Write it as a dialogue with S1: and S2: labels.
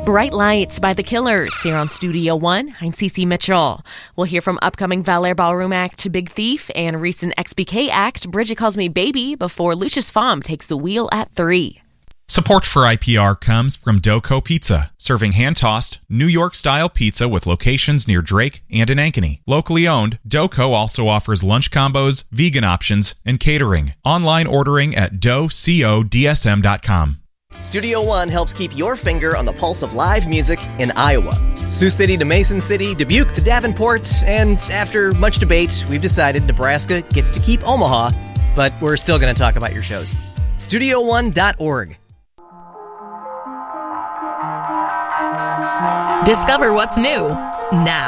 S1: Bright Lights by The Killers here on Studio One. I'm Cece Mitchell. We'll hear from upcoming Valère Ballroom act Big Thief and recent XBK act Bridget Calls Me Baby before Lucius Pfam takes the wheel at 3.
S2: Support for IPR comes from Doco Pizza, serving hand-tossed, New York-style pizza with locations near Drake and in Ankeny. Locally owned, Doco also offers lunch combos, vegan options, and catering. Online ordering at docodsm.com.
S3: Studio One helps keep your finger on the pulse of live music in Iowa. Sioux City to Mason City, Dubuque to Davenport, and after much debate, we've decided Nebraska gets to keep Omaha, but we're still going to talk about your shows. StudioOne.org.
S1: Discover what's new now.